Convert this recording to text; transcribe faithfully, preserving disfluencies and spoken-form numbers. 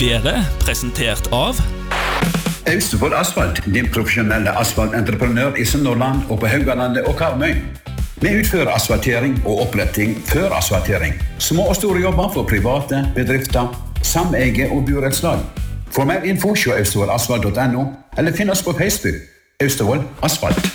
været presentert av Austevoll Asfalt, din profesjonelle asfaltentreprenør i Sunnhordland og på Haugalandet og Karmøy. Vi utfører asfaltering og oppretting før asfaltering. Små og store jobber for private, bedrifter, sameie og burettslag. For mer info se austevoll asfalt punktum no eller finn oss på Facebook. Austevoll Asfalt.